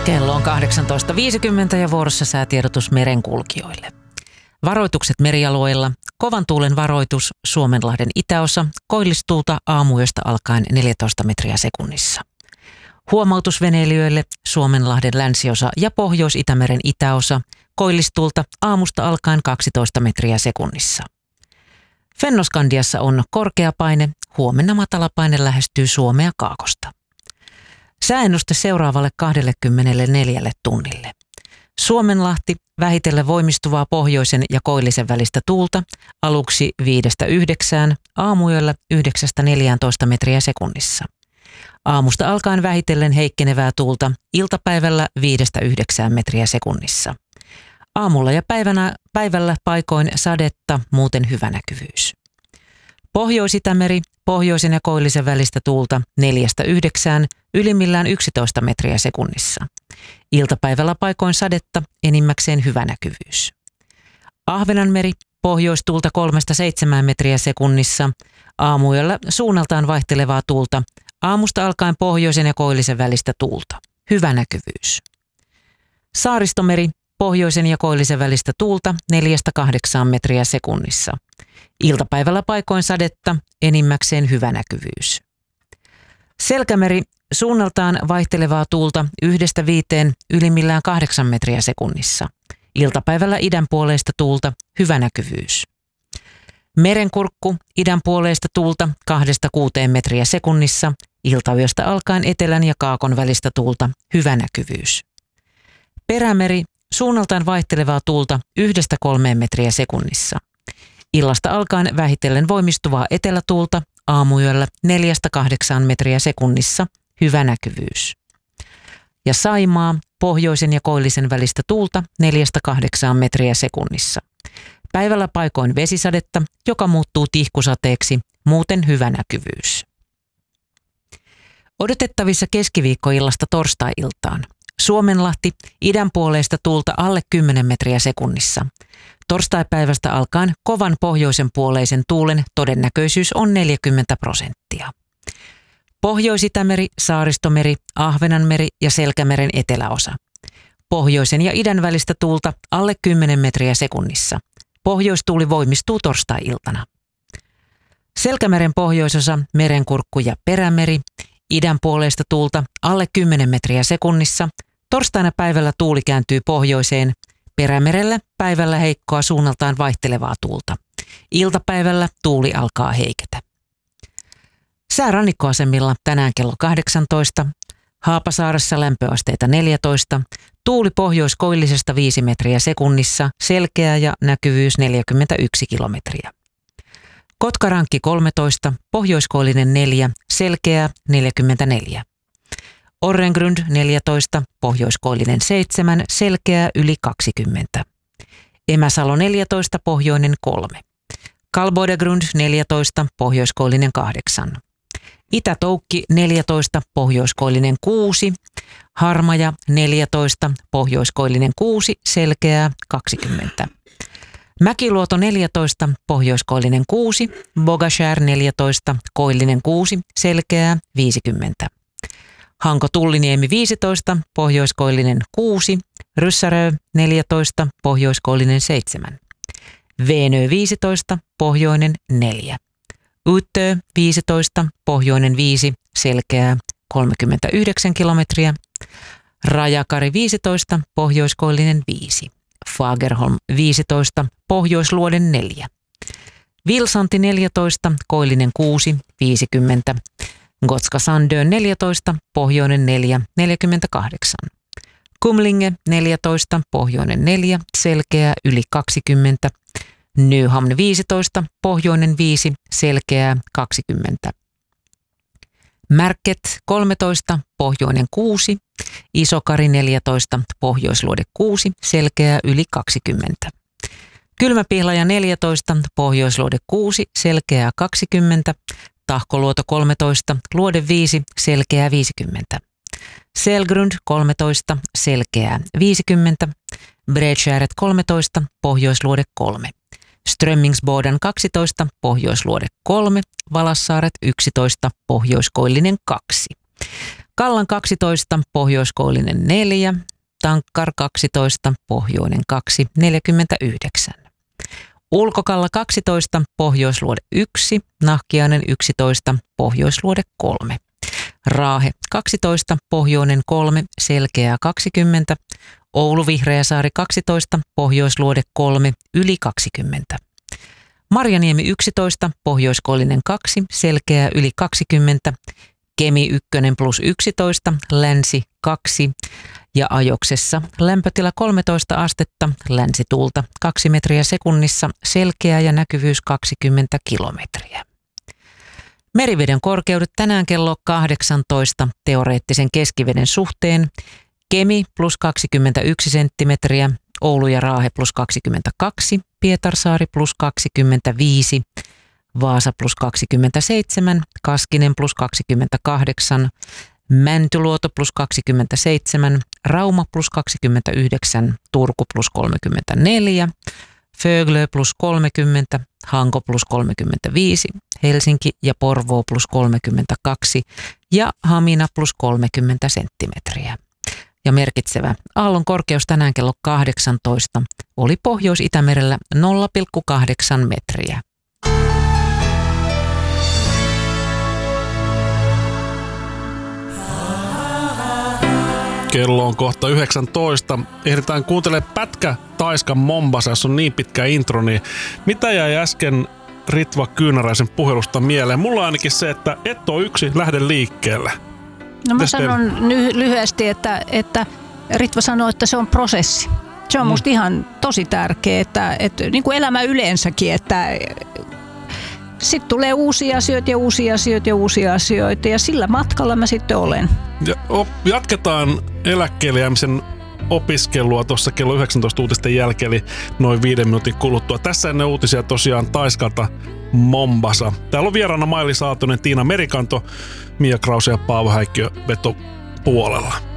Kello on 18.50 ja vuorossa säätiedotus merenkulkijoille. Varoitukset merialueilla. Kovan tuulen varoitus Suomenlahden itäosa, koillistuulta aamuyöstä alkaen 14 metriä sekunnissa. Huomautus veneilijöille Suomenlahden länsiosa ja Pohjois-Itämeren itäosa, koillistuulta aamusta alkaen 12 metriä sekunnissa. Fennoskandiassa on korkea paine, huomenna matalapaine lähestyy Suomea kaakosta. Sääennuste seuraavalle 24 tunnille. Suomenlahti vähitellen voimistuvaa pohjoisen ja koillisen välistä tuulta aluksi 5-9, aamuyöllä 9-14 metriä sekunnissa. Aamusta alkaen vähitellen heikkenevää tuulta iltapäivällä 5-9 metriä sekunnissa. Aamulla ja päivällä paikoin sadetta, muuten hyvä näkyvyys. Pohjois-Itämeri, pohjoisen ja koillisen välistä tuulta 4-9, ylimmillään 11 metriä sekunnissa. Iltapäivällä paikoin sadetta, enimmäkseen hyvä näkyvyys. Ahvenanmeri, pohjoistuulta 3-7 metriä sekunnissa. Aamuyöllä suunnaltaan vaihtelevaa tuulta. Aamusta alkaen pohjoisen ja koillisen välistä tuulta. Hyvä näkyvyys. Saaristomeri, pohjoisen ja koillisen välistä tuulta 4-8 metriä sekunnissa. Iltapäivällä paikoin sadetta, enimmäkseen hyvä näkyvyys. Selkämeri, suunnaltaan vaihtelevaa tuulta 1-5, ylimmillään 8 metriä sekunnissa. Iltapäivällä idänpuoleista tuulta, hyvä näkyvyys. Merenkurkku, idänpuoleista tuulta 2-6 metriä sekunnissa. Iltayöstä alkaen etelän ja kaakon välistä tuulta, hyvä näkyvyys. Perämeri, suunnaltaan vaihtelevaa tuulta 1-3 metriä sekunnissa. Illasta alkaen vähitellen voimistuvaa etelätuulta, aamuyöllä 4-8 metriä sekunnissa, hyvä näkyvyys. Ja Saimaa, pohjoisen ja koillisen välistä tuulta 4-8 metriä sekunnissa. Päivällä paikoin vesisadetta, joka muuttuu tihkusateeksi, muuten hyvä näkyvyys. Odotettavissa keskiviikkoillasta torstai-iltaan. Suomenlahti, idänpuoleista tuulta alle 10 metriä sekunnissa. Torstaipäivästä alkaen kovan pohjoisen puoleisen tuulen todennäköisyys on 40%. Pohjois-Itämeri, Saaristomeri, Ahvenanmeri ja Selkämeren eteläosa. Pohjoisen ja idän välistä tuulta alle 10 metriä sekunnissa. Pohjoistuuli voimistuu torstai-iltana. Selkämeren pohjoisosa, Merenkurkku ja Perämeri, idän puoleista tuulta alle 10 metriä sekunnissa. Torstaina päivällä tuuli kääntyy pohjoiseen. Perämerellä päivällä heikkoa suunnaltaan vaihtelevaa tuulta. Iltapäivällä tuuli alkaa heiketä. Sää rannikkoasemilla tänään kello 18. Haapasaaressa lämpöasteita 14. Tuuli pohjoiskoillisesta 5 metriä sekunnissa, selkeä ja näkyvyys 41 kilometriä. Kotkarankki 13, pohjoiskoillinen 4, selkeä 44. Orrengrund 14, pohjoiskoillinen 7, selkeä yli 20. Emäsalo 14, pohjoinen 3. Kalbodegrund 14, pohjoiskoillinen 8. Itä-Toukki 14, pohjoiskoillinen 6. Harmaja 14, pohjoiskoillinen 6, selkeää 20. Mäkiluoto 14, pohjoiskoillinen 6. Bogashär 14, koillinen 6, selkeää 50. Hanko-Tulliniemi 15, pohjoiskoillinen 6. Ryssärö 14, pohjoiskoillinen 7. Veenö 15, pohjoinen 4. Uttö 15, pohjoinen 5, selkeää 39 kilometriä. Rajakari 15, pohjoiskoillinen 5. Fagerholm 15, pohjoisluoden 4. Vilsanti 14, koillinen 6, 50. Gotska Sandön 14, pohjoinen 4, 48. Kumlinge 14, pohjoinen 4, selkeää yli 20. Nyhamn 15, pohjoinen 5, selkeää 20. Märket 13, pohjoinen 6. Isokari 14, pohjoisluode 6, selkeää yli 20. Kylmäpihlaja 14, pohjoisluode 6, selkeää 20. Tahkoluoto 13, luode 5, selkeää 50. Selgrund 13, selkeää 50. Bredskäret 13, pohjoisluode 3. Strömmingsboden 12, pohjoisluode 3. Valassaaret 11, pohjoiskoillinen 2. Kallan 12, Pohjoiskoillinen 4, Tankkar 12, Pohjoinen 2, 49. Ulkokalla 12, Pohjoisluode 1, Nahkiainen 11, Pohjoisluode 3. Raahe 12, Pohjoinen 3, Selkeää 20, Oulu Vihreäsaari 12, Pohjoisluode 3, yli 20. Marjaniemi 11, Pohjoiskoillinen 2, Selkeää yli 20, Kemi 1 plus 11, Länsi 2 ja Ajoksessa lämpötila 13 astetta, länsituulta 2 metriä sekunnissa, selkeä ja näkyvyys 20 kilometriä. Meriveden korkeudet tänään kello 18 teoreettisen keskiveden suhteen. Kemi plus 21 senttimetriä, Oulu ja Raahe plus 22, Pietarsaari plus 25, Vaasa plus 27, Kaskinen plus 28, Mäntyluoto plus 27, Rauma plus 29, Turku plus 34, Föglö plus 30, Hanko plus 35, Helsinki ja Porvoo plus 32 ja Hamina plus 30 senttimetriä. Ja merkitsevä aallon korkeus tänään kello 18 oli Pohjois-Itämerellä 0,8 metriä. Kello on kohta 19. Ehditään kuuntelemaan pätkä Taiskan Mombasa, jos on niin pitkä intro, niin mitä jäi äsken Ritva Kyynäräisen puhelusta mieleen? Mulla on ainakin se, että et ole yksi, lähde liikkeelle. No mä sanon lyhyesti, että Ritva sanoi, että se on prosessi. Se on musta ihan tosi tärkeä, että niin kuin elämä yleensäkin, että sitten tulee uusia asioita ja uusia asioita ja uusia asioita ja sillä matkalla mä sitten olen. Ja jatketaan eläkkeelle jäämisen opiskelua tuossa kello 19 uutisten jälkeen, eli noin 5 minuutin kuluttua. Tässä ennen uutisia tosiaan Taiskalta Mombasa. Täällä on vieraana Maili Saatonen, Tiina Merikanto, Mia Krause ja Paavo Häikkiö vetopuolella.